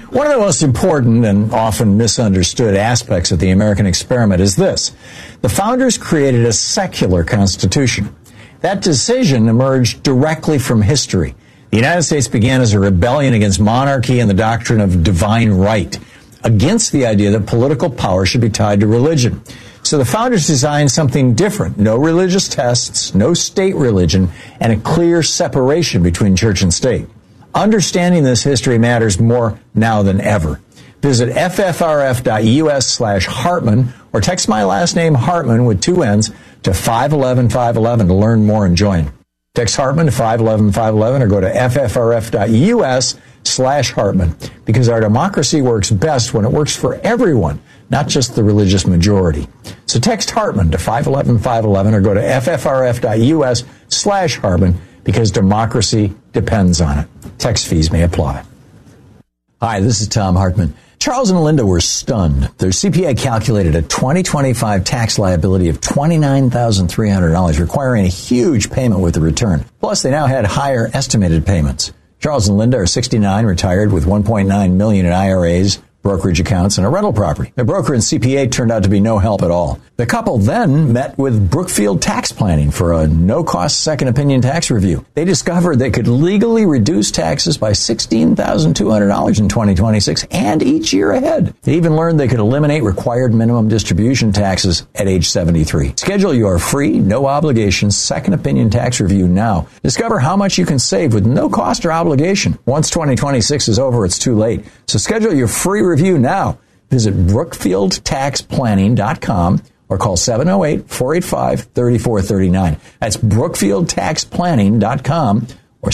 One of the most important and often misunderstood aspects of the American experiment is this. The founders created a secular constitution. That decision emerged directly from history. The United States began as a rebellion against monarchy and the doctrine of divine right, against the idea that political power should be tied to religion. So the founders designed something different. No religious tests, no state religion, and a clear separation between church and state. Understanding this history matters more now than ever. Visit ffrf.us/Hartman or text my last name Hartman with 2 N's to 511-511 to learn more and join. Text Hartman to 511-511 or go to ffrf.us/Hartman, because our democracy works best when it works for everyone, not just the religious majority. So text Hartman to 511-511 or go to ffrf.us/Hartman, because democracy depends on it. Text fees may apply. Hi, this is Tom Hartman. Charles and Linda were stunned. Their CPA calculated a 2025 tax liability of $29,300, requiring a huge payment with the return. Plus, they now had higher estimated payments. Charles and Linda are 69, retired with $1.9 million in IRAs, brokerage accounts, and a rental property. Their broker and CPA turned out to be no help at all. The couple then met with Brookfield Tax Planning for a no-cost second opinion tax review. They discovered they could legally reduce taxes by $16,200 in 2026 and each year ahead. They even learned they could eliminate required minimum distribution taxes at age 73. Schedule your free, no-obligation second opinion tax review now. Discover how much you can save with no cost or obligation. Once 2026 is over, it's too late. So schedule your free review now. Visit BrookfieldTaxPlanning.com or call 708-485-3439. That's BrookfieldTaxPlanning.com or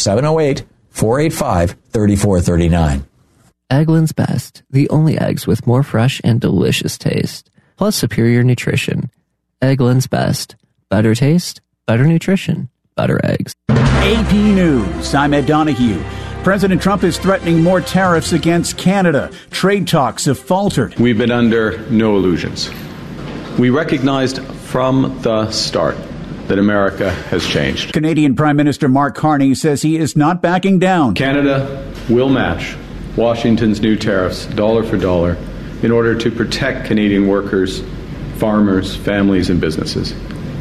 708-485-3439. Eggland's Best, the only eggs with more fresh and delicious taste, plus superior nutrition. Eggland's Best, better taste, better nutrition, better eggs. AP News, I'm Ed Donahue. President Trump is threatening more tariffs against Canada. Trade talks have faltered. We've been under no illusions. We recognized from the start that America has changed. Canadian Prime Minister Mark Carney says he is not backing down. Canada will match Washington's new tariffs dollar for dollar in order to protect Canadian workers, farmers, families, and businesses.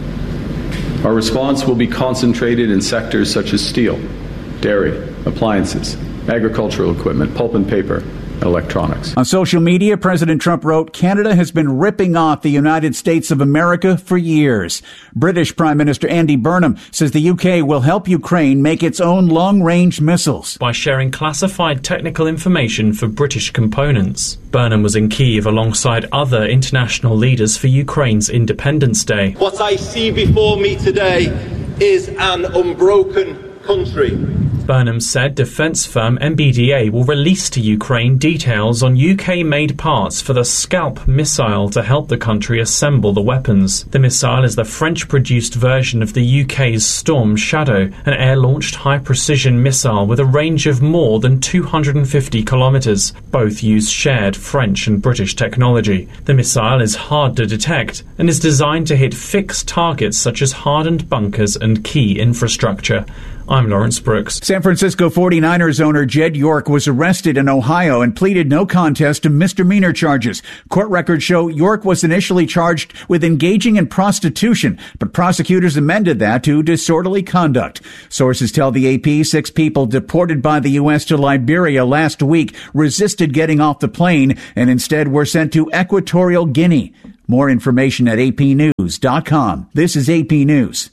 Our response will be concentrated in sectors such as steel, dairy, appliances, agricultural equipment, pulp and paper, and electronics. On social media, President Trump wrote, Canada has been ripping off the United States of America for years. British Prime Minister Andy Burnham says the UK will help Ukraine make its own long-range missiles by sharing classified technical information for British components. Burnham was in Kyiv alongside other international leaders for Ukraine's Independence Day. What I see before me today is an unbroken country. Burnham said defence firm MBDA will release to Ukraine details on UK-made parts for the Scalp missile to help the country assemble the weapons. The missile is the French-produced version of the UK's Storm Shadow, an air-launched high-precision missile with a range of more than 250 kilometres. Both use shared French and British technology. The missile is hard to detect and is designed to hit fixed targets such as hardened bunkers and key infrastructure. I'm Lawrence Brooks. San Francisco 49ers owner Jed York was arrested in Ohio and pleaded no contest to misdemeanor charges. Court records show York was initially charged with engaging in prostitution, but prosecutors amended that to disorderly conduct. Sources tell the AP 6 people deported by the U.S. to Liberia last week resisted getting off the plane and instead were sent to Equatorial Guinea. More information at apnews.com. This is AP News.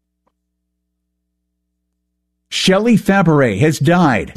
Shelley Fabares has died.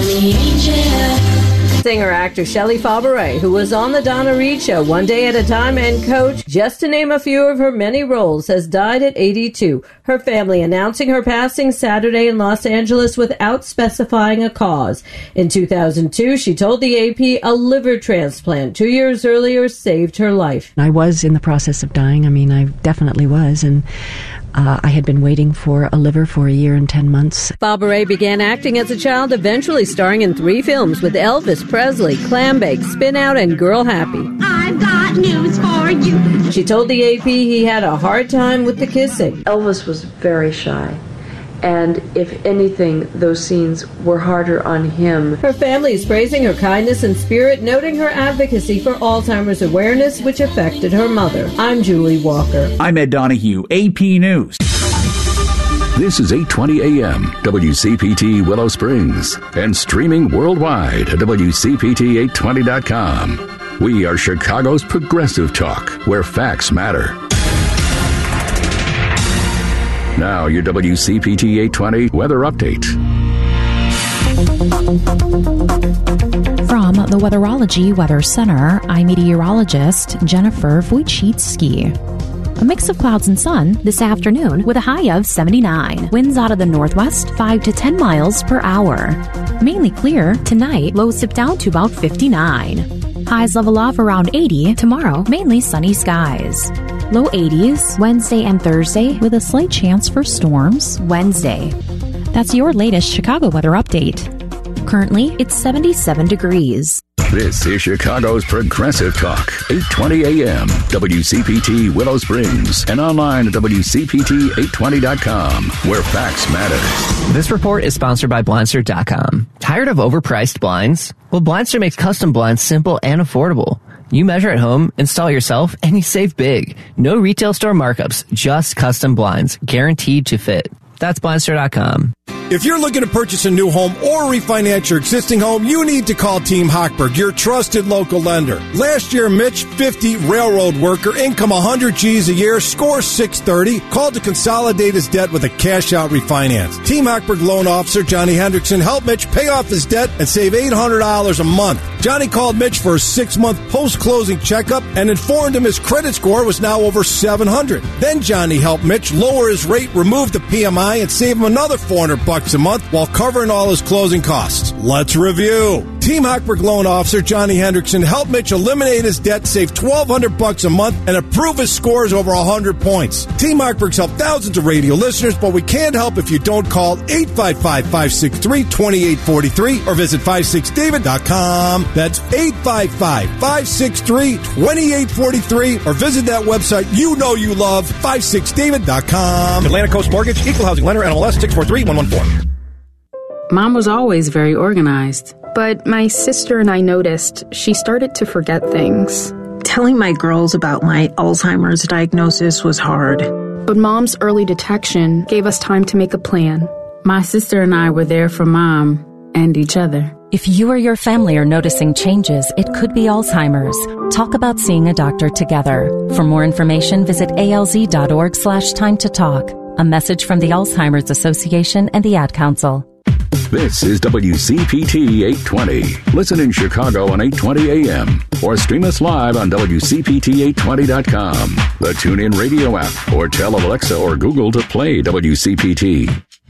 Singer-actor Shelley Fabares, who was on the Donna Reed Show One Day at a Time and Coach, just to name a few of her many roles, has died at 82. Her family announcing her passing Saturday in Los Angeles without specifying a cause. In 2002, she told the AP a liver transplant 2 years earlier saved her life. I was in the process of dying. I mean, I definitely was, and I had been waiting for a liver for a year and 10 months. Fabares began acting as a child, eventually starring in 3 films with Elvis Presley, Clambake, Spin Out, and Girl Happy. I've got news for you. She told the AP he had a hard time with the kissing. Elvis was very shy, And if anything, those scenes were harder on him. Her family is praising her kindness and spirit, noting her advocacy for Alzheimer's awareness, which affected her mother. I'm Julie Walker. I'm Ed Donahue, AP News. This is 820 AM, WCPT Willow Springs, and streaming worldwide at WCPT820.com. We are Chicago's progressive talk, where facts matter. Now, your WCPT 820 weather update. From the Weatherology Weather Center, I'm meteorologist Jennifer Wojcicki. A mix of clouds and sun this afternoon with a high of 79. Winds out of the northwest 5 to 10 miles per hour. Mainly clear tonight, lows dip down to about 59. Highs level off around 80. Tomorrow, mainly sunny skies. Low 80s Wednesday and Thursday with a slight chance for storms Wednesday. That's your latest Chicago weather update. Currently, it's 77 degrees. This is Chicago's Progressive Talk, 820 AM, WCPT Willow Springs, and online at WCPT820.com, where facts matter. This report is sponsored by Blindster.com. Tired of overpriced blinds? Well, Blindster makes custom blinds simple and affordable. You measure at home, install yourself, and you save big. No retail store markups, just custom blinds, guaranteed to fit. That's Blindster.com. If you're looking to purchase a new home or refinance your existing home, you need to call Team Hochberg, your trusted local lender. Last year, Mitch, 50, railroad worker, income 100 G's a year, score 630, called to consolidate his debt with a cash-out refinance. Team Hochberg loan officer Johnny Hendrickson helped Mitch pay off his debt and save $800 a month. Johnny called Mitch for a 6-month post-closing checkup and informed him his credit score was now over 700. Then Johnny helped Mitch lower his rate, remove the PMI, and save him another $400 a month while covering all his closing costs. Let's review. Team Hochberg loan officer Johnny Hendrickson helped Mitch eliminate his debt, save $1,200 a month, and improve his scores over 100 points. Team Hochberg's helped thousands of radio listeners, but we can't help if you don't call 855-563-2843 or visit 56david.com. That's 855-563-2843 or visit that website you know you love, 56david.com. Atlantic Coast Mortgage, Equal Housing Lender, NMLS 643114. Mom was always very organized. But my sister and I noticed she started to forget things. Telling my girls about my Alzheimer's diagnosis was hard. But Mom's early detection gave us time to make a plan. My sister and I were there for Mom and each other. If you or your family are noticing changes, it could be Alzheimer's. Talk about seeing a doctor together. For more information, visit alz.org/time to talk. A message from the Alzheimer's Association and the Ad Council. This is WCPT 820. Listen in Chicago on 820 AM or stream us live on WCPT820.com, the TuneIn Radio app, or tell Alexa or Google to play WCPT.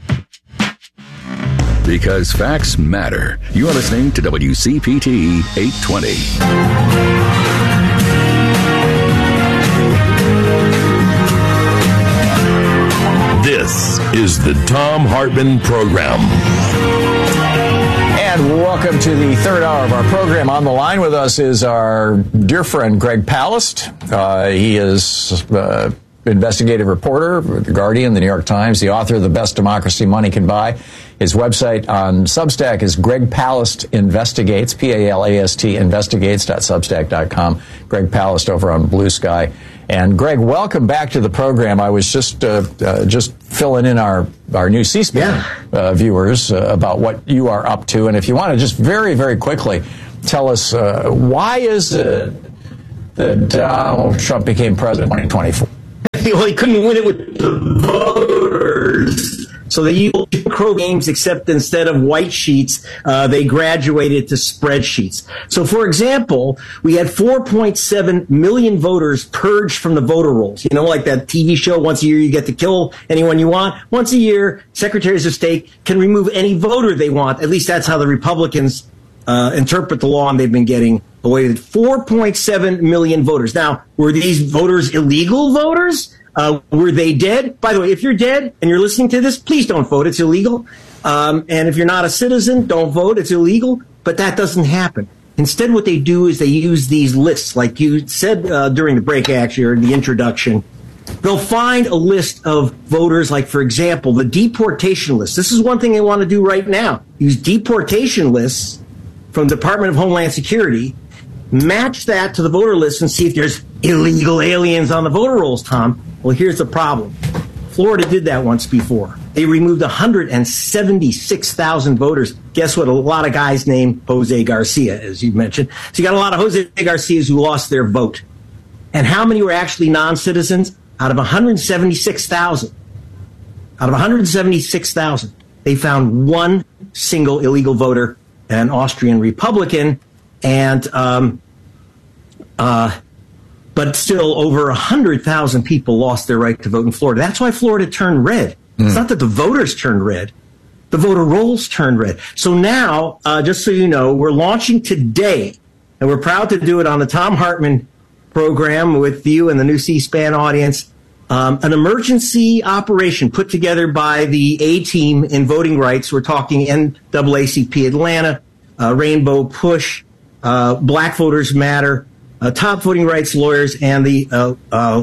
Because facts matter. You are listening to WCPT 820. This is the Thom Hartmann Program. And welcome to the third hour of our program. On the line with us is our dear friend, Greg Palast. He is investigative reporter with The Guardian, The New York Times, the author of The Best Democracy Money Can Buy. His website on Substack is Greg Palast Investigates, Palast Investigates.substack.com. Greg Palast over on Blue Sky. And Greg, welcome back to the program. I was just filling in our new C-SPAN viewers about what you are up to. And if you want to just very, very quickly tell us why is it that Donald Trump became president in 2024? Well, he couldn't win it with the voters. So they used Jim Crow games, except instead of white sheets, they graduated to spreadsheets. So, for example, we had 4.7 million voters purged from the voter rolls. You know, like that TV show, once a year you get to kill anyone you want. Once a year, secretaries of state can remove any voter they want. At least that's how the Republicans interpret the law, and they've been getting away with 4.7 million voters. Now, were these voters illegal voters? Were they dead? By the way, if you're dead and you're listening to this, please don't vote. It's illegal. And if you're not a citizen, don't vote. It's illegal. But that doesn't happen. Instead, what they do is they use these lists, like you said during the break, actually, or the introduction. They'll find a list of voters, like, for example, the deportation list. This is one thing they want to do right now. Use deportation lists from the Department of Homeland Security, match that to the voter list and see if there's illegal aliens on the voter rolls, Tom. Well, here's the problem. Florida did that once before. They removed 176,000 voters. Guess what? A lot of guys named Jose Garcia, as you mentioned. So you got a lot of Jose Garcias who lost their vote. And how many were actually non-citizens? Out of 176,000, they found one single illegal voter, an Austrian Republican, and but still over 100,000 people lost their right to vote in Florida. That's why Florida turned red. It's not that the voters turned red. The voter rolls turned red. So now, just so you know, we're launching today, and we're proud to do it on the Thom Hartmann program with you and the new C-SPAN audience, an emergency operation put together by the A-Team in voting rights. We're talking NAACP Atlanta, Rainbow Push, Black Voters Matter, top voting rights lawyers, and the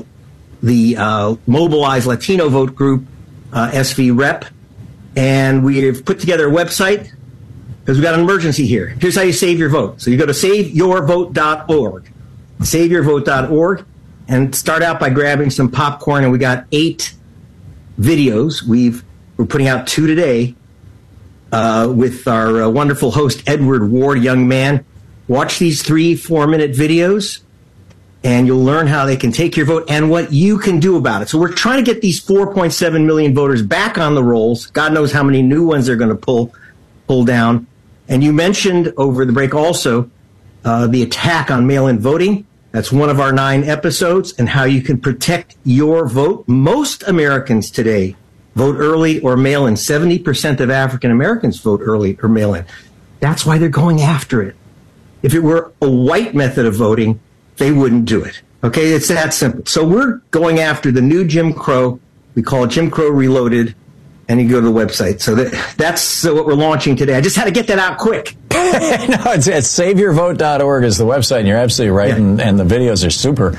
Mobilize Latino Vote Group, SV Rep. And we've put together a website because we've got an emergency here. Here's how you save your vote. So you go to saveyourvote.org. saveyourvote.org, and start out by grabbing some popcorn. And we got 8 videos. We're putting out 2 today with our wonderful host, Edward Ward, young man. Watch these 3-4-minute videos, and you'll learn how they can take your vote and what you can do about it. So we're trying to get these 4.7 million voters back on the rolls. God knows how many new ones they're going to pull down. And you mentioned over the break also the attack on mail-in voting. That's one of our 9 episodes, and how you can protect your vote. Most Americans today vote early or mail-in. 70% of African Americans vote early or mail-in. That's why they're going after it. If it were a white method of voting, they wouldn't do it. Okay, it's that simple. So we're going after the new Jim Crow. We call it Jim Crow Reloaded, and you go to the website. So that's what we're launching today. I just had to get that out quick. No, it's saveyourvote.org is the website, and you're absolutely right, yeah. and the videos are super.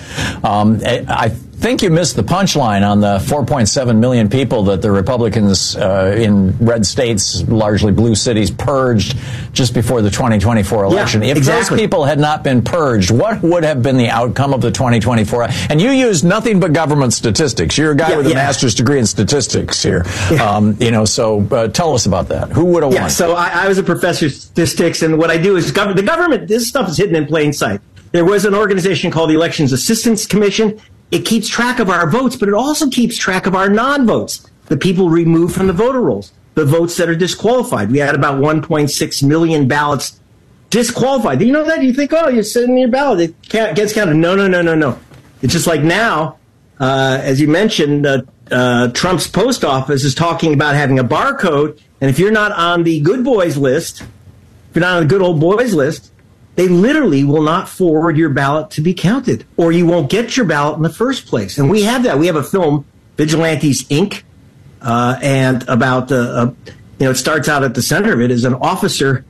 I think you missed the punchline on the 4.7 million people that the Republicans in red states, largely blue cities, purged just before the 2024 election. Yeah, if those people had not been purged, what would have been the outcome of the 2024? And you used nothing but government statistics. You're a guy with a master's degree in statistics here. Yeah. So tell us about that. Who would have won? So I was a professor of statistics, and what I do is the government, this stuff is hidden in plain sight. There was an organization called the Elections Assistance Commission. It keeps track of our votes, but it also keeps track of our non-votes, the people removed from the voter rolls, the votes that are disqualified. We had about 1.6 million ballots disqualified. Do you know that? You think, you're sitting in your ballot, it gets counted. No. It's just like now, as you mentioned, Trump's post office is talking about having a barcode, and if you're not on the good boys list, if you're not on the good old boys list, they literally will not forward your ballot to be counted, or you won't get your ballot in the first place. And we have that. We have a film, Vigilantes, Inc., and about, it starts out at the center of it as an officer,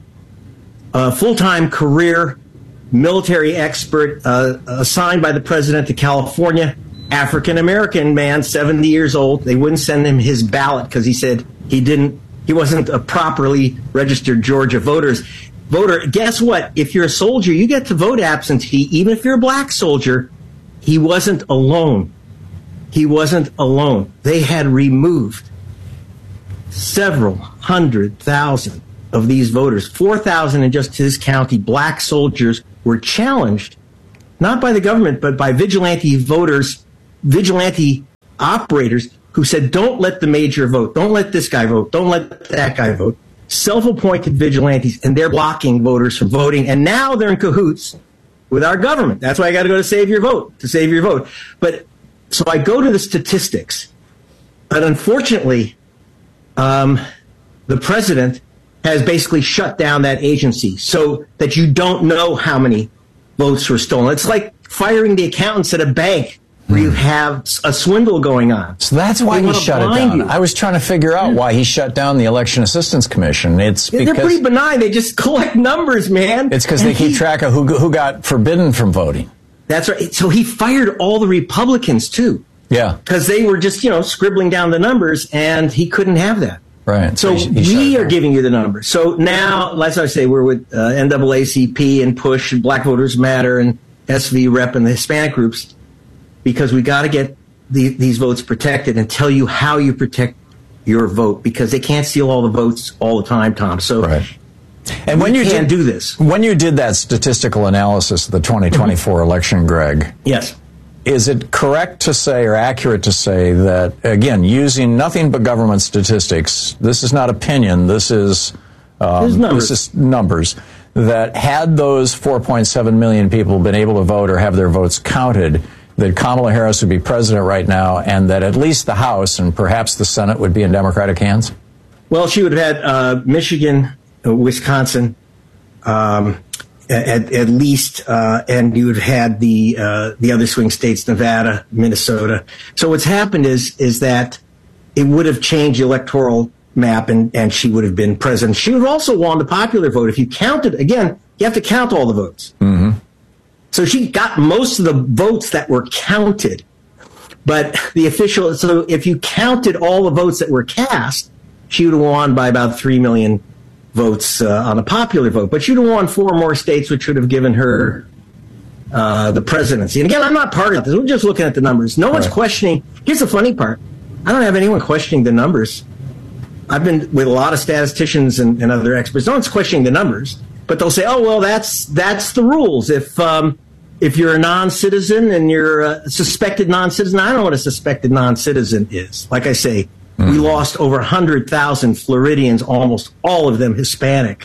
a full-time career military expert assigned by the president to California, African-American man, 70 years old. They wouldn't send him his ballot because he said he wasn't a properly registered Georgia voter. Guess what? If you're a soldier, you get to vote absentee, even if you're a black soldier. He wasn't alone. They had removed several 100,000 of these voters. 4,000 in just his county, black soldiers, were challenged, not by the government, but by vigilante voters, vigilante operators who said, don't let the major vote. Don't let this guy vote. Don't let that guy vote. Self-appointed vigilantes, and they're blocking voters from voting. And now they're in cahoots with our government. That's why I got to go to Save Your Vote, But so I go to the statistics. But unfortunately, the president has basically shut down that agency so that you don't know how many votes were stolen. It's like firing the accountants at a bank where you have a swindle going on. So that's why he shut it down. I was trying to figure out why he shut down the Election Assistance Commission. It's because they're pretty benign. They just collect numbers, man. It's because they keep track of who got forbidden from voting. That's right. So he fired all the Republicans, too. Yeah. Because they were just, scribbling down the numbers, and he couldn't have that. Right. So we are giving you the numbers. So now, as I say, we're with NAACP and PUSH and Black Voters Matter and SV Rep and the Hispanic groups, because we got to get these votes protected and tell you how you protect your vote, because they can't steal all the votes all the time, Tom. So right. And when you can't do this. When you did that statistical analysis of the 2024 election, Greg. Yes. Is it correct to say, or accurate to say, that, again, using nothing but government statistics, this is not opinion, this is numbers, that had those 4.7 million people been able to vote or have their votes counted, that Kamala Harris would be president right now, and that at least the House and perhaps the Senate would be in Democratic hands? Well, she would have had Michigan, Wisconsin, at least, and you would have had the other swing states, Nevada, Minnesota. So what's happened is that it would have changed the electoral map, and she would have been president. She would have also won the popular vote. If you counted, again, you have to count all the votes. Mm-hmm. So she got most of the votes that were counted, but so if you counted all the votes that were cast, she would have won by about 3 million votes on a popular vote. But she would have won 4 more states, which would have given her the presidency. And again, I'm not part of this. We're just looking at the numbers. No one's questioning. Here's the funny part. I don't have anyone questioning the numbers. I've been with a lot of statisticians and other experts. No one's questioning the numbers. But they'll say, "Oh, well, that's the rules. If you're a non-citizen and you're a suspected non-citizen," I don't know what a suspected non-citizen is. Like I say, we lost over 100,000 Floridians, almost all of them Hispanic,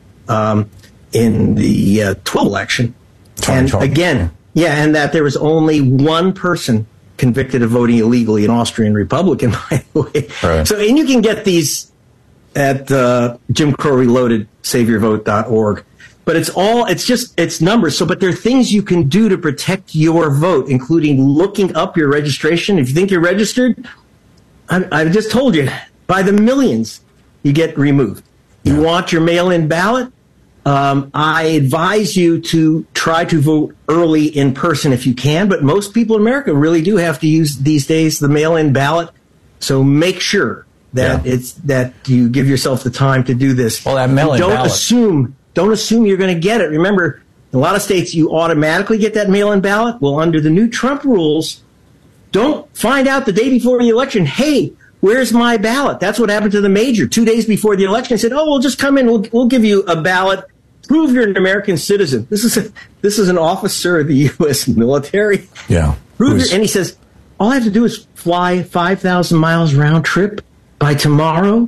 in the 12 election. And again, and that there was only one person convicted of voting illegally, an Austrian Republican, by the way. Right. So, and you can get these at Jim Crow Reloaded, SaveYourVote.org. But it's numbers. So, but there are things you can do to protect your vote, including looking up your registration. If you think you're registered, I just told you, by the millions, you get removed. You want your mail-in ballot? I advise you to try to vote early in person if you can, but most people in America really do have to use these days the mail-in ballot. So make sure that that you give yourself the time to do this. Well, that mail-in ballot. Don't assume you're going to get it. Remember, in a lot of states, you automatically get that mail-in ballot. Well, under the new Trump rules, don't find out the day before the election, hey, where's my ballot? That's what happened to the major 2 days before the election. They said, oh, well, just come in. We'll give you a ballot. Prove you're an American citizen. This is an officer of the U.S. military. Yeah. And he says, all I have to do is fly 5,000 miles round trip by tomorrow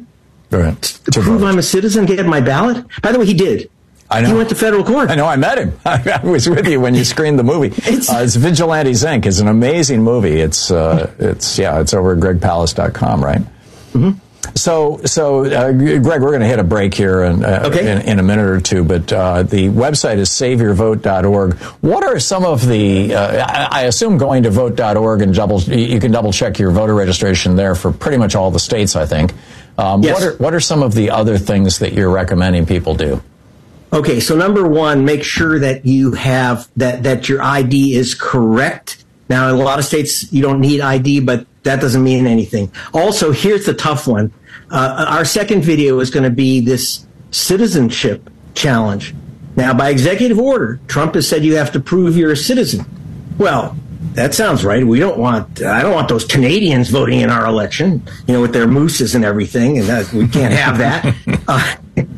to prove I'm a citizen, get my ballot. By the way, he did. I know. He went to federal court. I know. I met him. I was with you when you screened the movie. It's Vigilantes Inc. It's an amazing movie. It's over at gregpalast.com, right? Mm-hmm. So, Greg, we're going to hit a break here in a minute or two, but the website is SaveYourVote.org. What are some of the, I assume going to vote.org and you can double check your voter registration there for pretty much all the states, I think. Yes. What are some of the other things that you're recommending people do? Okay, so number one, make sure that you have that your ID is correct. Now, in a lot of states, you don't need ID, but that doesn't mean anything. Also, here's the tough one. Our second video is going to be this citizenship challenge. Now, by executive order, Trump has said you have to prove you're a citizen. Well, that sounds right. I don't want those Canadians voting in our election, with their mooses and everything, and we can't have that.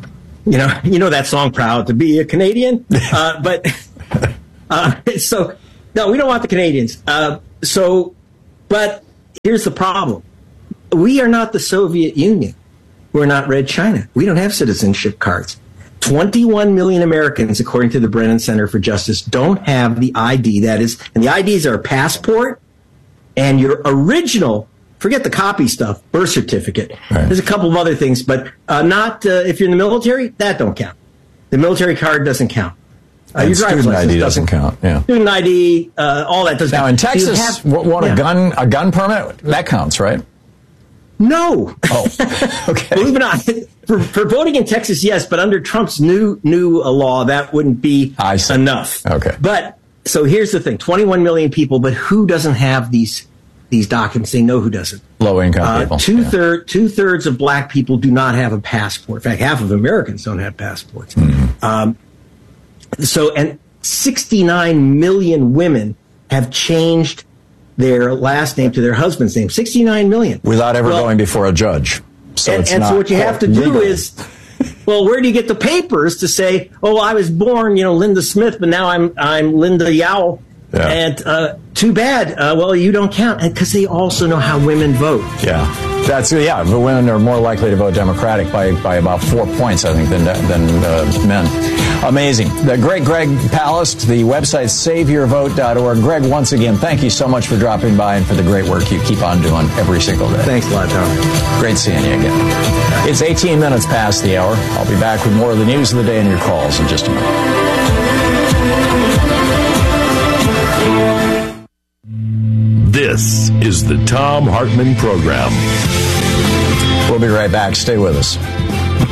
You know that song, Proud to be a Canadian? So, no, we don't want the Canadians. But here's the problem. We are not the Soviet Union. We're not Red China. We don't have citizenship cards. 21 million Americans, according to the Brennan Center for Justice, don't have the ID. And the IDs are a passport and your original, forget the copy stuff, birth certificate. Right. There's a couple of other things, but not if you're in the military, that don't count. The military card doesn't count. Your student ID doesn't count. Yeah. Student ID, all that doesn't count. Now, in Texas, a gun permit? That counts, right? No. Oh, okay. Believe it or not, for voting in Texas, yes, but under Trump's new law, that wouldn't be enough. Okay. But so here's the thing: 21 million people, but who doesn't have these these documents. They know who does it. Low-income people. Two-thirds of black people do not have a passport. In fact, half of Americans don't have passports. And 69 million women have changed their last name to their husband's name. 69 million. Without ever going before a judge. So so what you have to do is, well, where do you get the papers to say, oh, I was born, Linda Smith, but now I'm Linda Yowell. Yeah. And too bad. Well, you don't count, because they also know how women vote. Yeah, the women are more likely to vote Democratic by about 4 points, I think, than men. Amazing. The great Greg Palast. The website SaveYourVote.org. Greg, once again, thank you so much for dropping by and for the great work you keep on doing every single day. Thanks a lot, Tom. Great seeing you again. It's 18 minutes past the hour. I'll be back with more of the news of the day and your calls in just a minute. This is the Thom Hartmann Program. We'll be right back. Stay with us.